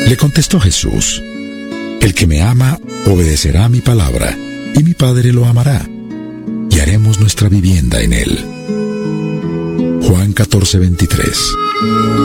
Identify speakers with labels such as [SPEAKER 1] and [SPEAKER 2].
[SPEAKER 1] Le contestó Jesús: el que me ama obedecerá a mi palabra, y mi Padre lo amará, y haremos nuestra vivienda en él. Juan 14:23.